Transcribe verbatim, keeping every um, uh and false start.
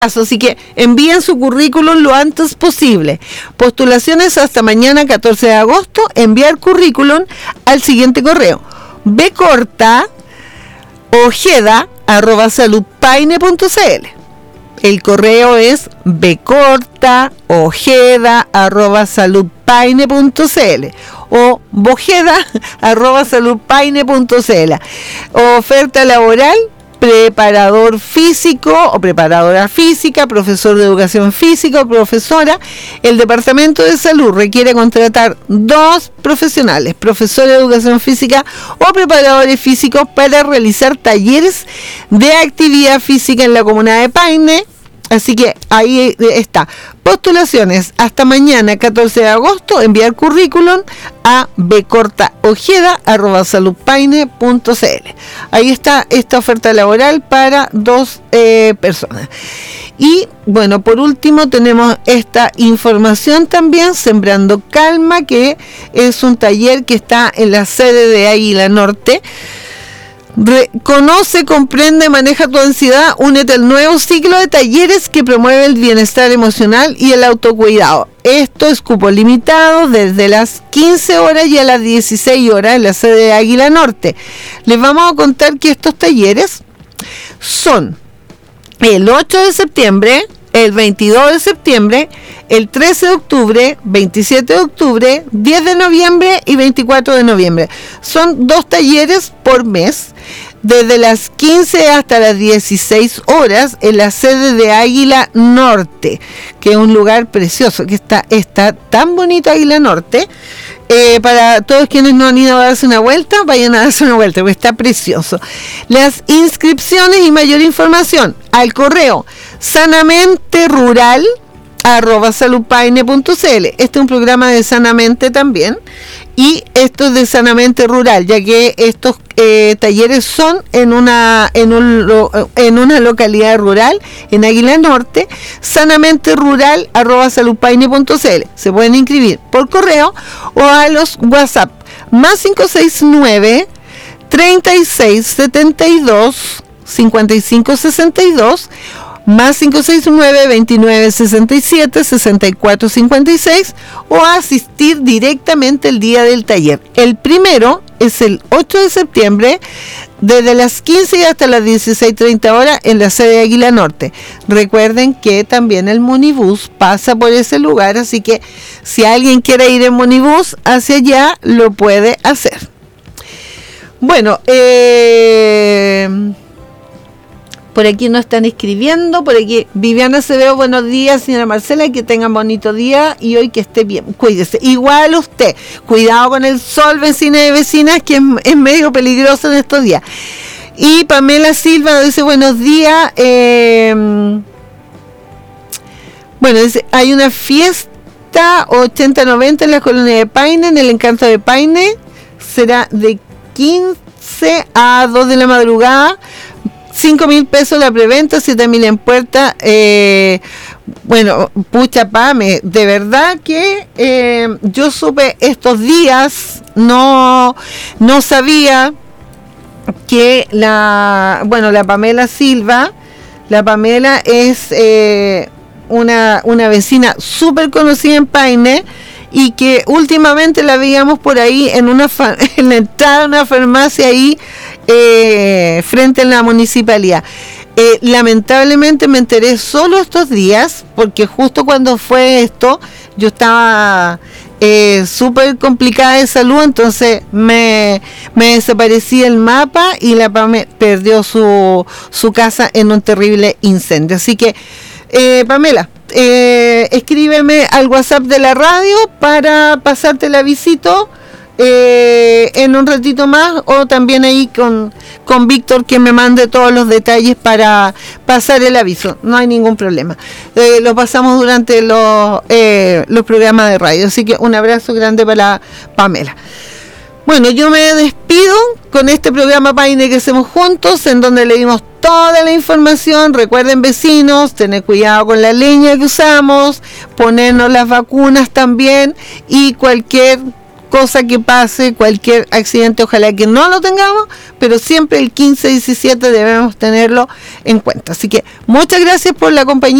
Así que envíen su currículum lo antes posible. Postulaciones hasta mañana catorce de agosto. Enviar currículum al siguiente correo: bcorta ojeda arroba saludpaine punto cl. El correo es bcorta ojeda arroba saludpaine punto cl o bojeda arroba saludpaine punto cl. Oferta laboral: preparador físico o preparadora física, profesor de educación física o profesora. El Departamento de Salud requiere contratar dos profesionales, profesor de educación física o preparadores físicos, para realizar talleres de actividad física en la comuna de Paine. Así que ahí está. Postulaciones hasta mañana catorce de agosto. Enviar currículum a bcortaojeda arroba saludpaine punto cl. Ahí está esta oferta laboral para dos eh, personas. Y bueno, por último tenemos esta información también: Sembrando Calma, que es un taller que está en la sede de Águila Norte. Conoce, comprende, maneja tu ansiedad. Únete al nuevo ciclo de talleres que promueve el bienestar emocional y el autocuidado. Esto es cupo limitado, desde las quince horas y a las dieciséis horas en la sede de Águila Norte. Les vamos a contar que estos talleres son el ocho de septiembre, el veintidós de septiembre, el trece de octubre, veintisiete de octubre, diez de noviembre y veinticuatro de noviembre. Son dos talleres por mes, desde las quince hasta las dieciséis horas en la sede de Águila Norte, que es un lugar precioso, que está, está tan bonito Águila Norte. Eh, para todos quienes no han ido a darse una vuelta, vayan a darse una vuelta, porque está precioso. Las inscripciones y mayor información al correo sanamente rural arroba saludpaine punto cl. Este es un programa de Sanamente también, y esto es de Sanamente Rural, ya que estos eh, talleres son en una en un en una localidad rural en Águila Norte. Sanamente rural arroba saludpaine punto cl. Se pueden inscribir por correo o a los WhatsApp más cinco seis nueve, treinta y seis, setenta y dos, cincuenta y cinco sesenta y dos, más cinco seis nueve, veintinueve sesenta y siete, sesenta y cuatro cincuenta y seis, o a asistir directamente el día del taller. El primero es el ocho de septiembre, desde las quince hasta las dieciséis treinta horas en la sede de Águila Norte. Recuerden que también el Monibús pasa por ese lugar, así que si alguien quiere ir en Monibús hacia allá, lo puede hacer. Bueno, eh... por aquí nos están escribiendo, por aquí Viviana Acevedo, buenos días, señora Marcela, que tengan bonito día y hoy que esté bien, cuídese. Igual usted, cuidado con el sol, vecinas y vecinas, que es, es medio peligroso en estos días. Y Pamela Silva nos dice buenos días, eh, bueno, dice, hay una fiesta ochenta noventa en la colonia de Paine, en el Encanto de Paine, será de quince a dos de la madrugada. cinco mil pesos la preventa, siete mil en puerta. Eh, bueno, pucha Pame, de verdad que eh, yo supe estos días, no, no sabía que la, bueno, la Pamela Silva, la Pamela es eh, una, una vecina súper conocida en Paine, y que últimamente la veíamos por ahí en una fa- en la entrada de una farmacia ahí eh, frente a la municipalidad. Eh, lamentablemente me enteré solo estos días, porque justo cuando fue esto yo estaba eh, súper complicada de salud, entonces me, me desaparecí el mapa y la Pame perdió su, su casa en un terrible incendio. Así que eh, Pamela, Eh, escríbeme al WhatsApp de la radio para pasarte el avisito eh, en un ratito más, o también ahí con, con Víctor, que me mande todos los detalles para pasar el aviso. No hay ningún problema. Eh, lo pasamos durante los, eh, los programas de radio. Así que un abrazo grande para Pamela. Bueno, yo me despido con este programa Paine que hacemos juntos, en donde le dimos toda la información. Recuerden, vecinos, tener cuidado con la leña que usamos, ponernos las vacunas también, y cualquier cosa que pase, cualquier accidente, ojalá que no lo tengamos, pero siempre el quince diecisiete debemos tenerlo en cuenta. Así que muchas gracias por la compañía.